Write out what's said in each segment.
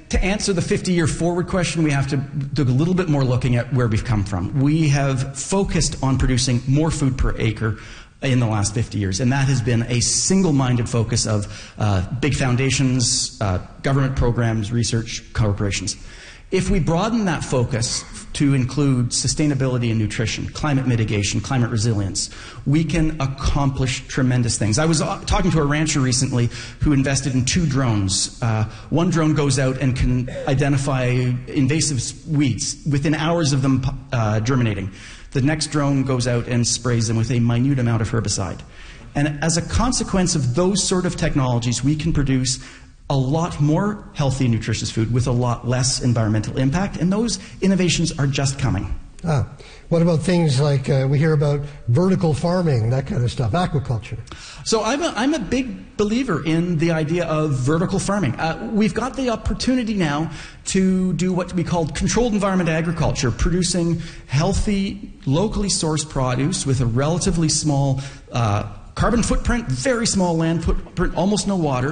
to answer the 50-year forward question, we have to do a little bit more looking at where we've come from. We have focused on producing more food per acre in the last 50 years, and that has been a single-minded focus of big foundations, government programs, research corporations. If we broaden that focus to include sustainability and nutrition, climate mitigation, climate resilience, we can accomplish tremendous things. I was talking to a rancher recently who invested in 2 drones. One drone goes out and can identify invasive weeds within hours of them germinating. The next drone goes out and sprays them with a minute amount of herbicide. And as a consequence of those sort of technologies, we can produce a lot more healthy, nutritious food with a lot less environmental impact, and those innovations are just coming. What about things like we hear about vertical farming, that kind of stuff, aquaculture? So I'm a big believer in the idea of vertical farming. We've got the opportunity now to do what we call controlled environment agriculture, producing healthy, locally sourced produce with a relatively small carbon footprint, very small land footprint, almost no water,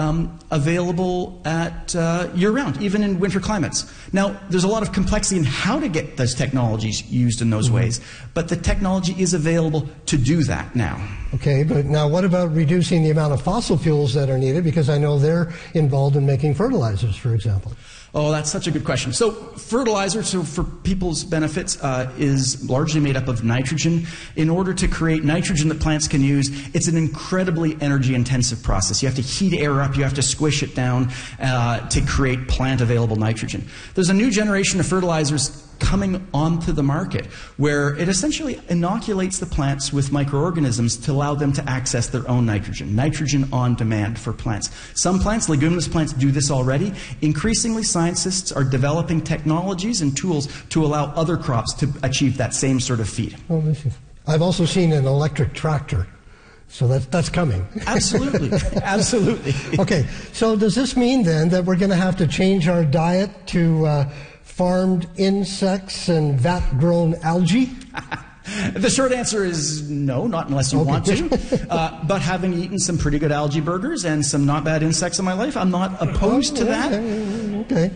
available at year-round, even in winter climates. Now, there's a lot of complexity in how to get those technologies used in those ways, but the technology is available to do that now. Okay, but now what about reducing the amount of fossil fuels that are needed? Because I know they're involved in making fertilizers, for example. Oh, that's such a good question. So fertilizer, so for people's benefits, is largely made up of nitrogen. In order to create nitrogen that plants can use, it's an incredibly energy-intensive process. You have to heat air up, you have to squish it down to create plant-available nitrogen. There's a new generation of fertilizers coming onto the market where it essentially inoculates the plants with microorganisms to allow them to access their own nitrogen. Nitrogen on demand for plants. Some plants, leguminous plants, do this already. Increasingly, scientists are developing technologies and tools to allow other crops to achieve that same sort of feat. Well, I've also seen an electric tractor. So that's coming. Absolutely. Absolutely. Okay, so does this mean then that we're going to have to change our diet to farmed insects and vat-grown algae? The short answer is no, not unless you want to. But having eaten some pretty good algae burgers and some not bad insects in my life, I'm not opposed to that. Okay.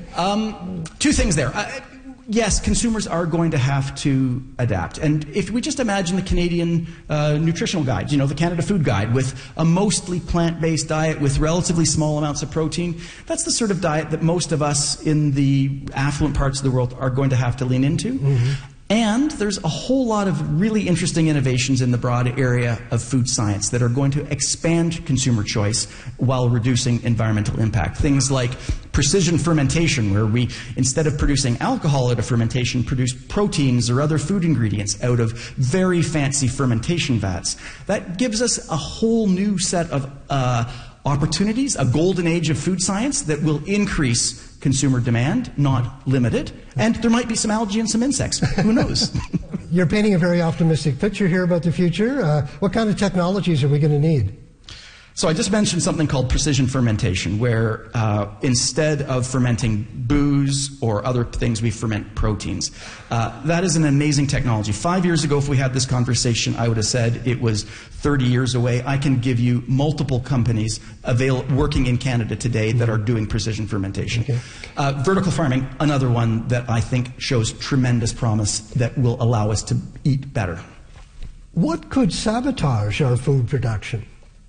2 things there. Yes, consumers are going to have to adapt. And if we just imagine the Canadian nutritional guide, you know, the Canada Food Guide, with a mostly plant-based diet with relatively small amounts of protein, that's the sort of diet that most of us in the affluent parts of the world are going to have to lean into. And there's a whole lot of really interesting innovations in the broad area of food science that are going to expand consumer choice while reducing environmental impact. Things like precision fermentation, where we, instead of producing alcohol out of fermentation, produce proteins or other food ingredients out of very fancy fermentation vats. That gives us a whole new set of opportunities, a golden age of food science that will increase consumer demand, not limit it. And there might be some algae and some insects. Who knows? You're painting a very optimistic picture here about the future. What kind of technologies are we going to need? So I just mentioned something called precision fermentation, where instead of fermenting booze or other things, we ferment proteins. That is an amazing technology. 5 years ago, if we had this conversation, I would have said it was 30 years away. I can give you multiple companies working in Canada today that are doing precision fermentation. Okay. Vertical farming, another one that I think shows tremendous promise that will allow us to eat better. What could sabotage our food production?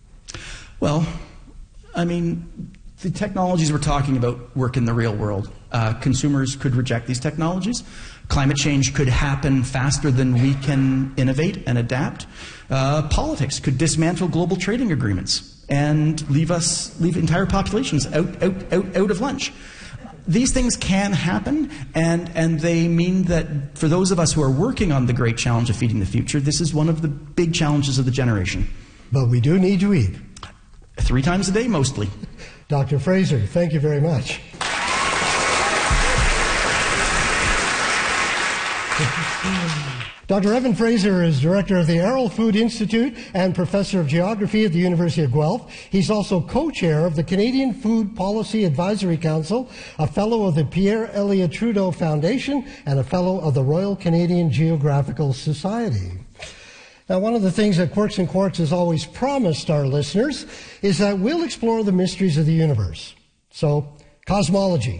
Well, I mean, the technologies we're talking about work in the real world. Consumers could reject these technologies. Climate change could happen faster than we can innovate and adapt. Politics could dismantle global trading agreements and leave entire populations out of lunch. These things can happen, and they mean that for those of us who are working on the great challenge of feeding the future, this is one of the big challenges of the generation. But we do need to eat. 3 times a day, mostly. Dr. Fraser, thank you very much. Dr. Evan Fraser is director of the Arrell Food Institute and professor of geography at the University of Guelph. He's also co-chair of the Canadian Food Policy Advisory Council, a fellow of the Pierre Elliott Trudeau Foundation, and a fellow of the Royal Canadian Geographical Society. Now, one of the things that Quirks and Quarks has always promised our listeners is that we'll explore the mysteries of the universe. So, cosmology,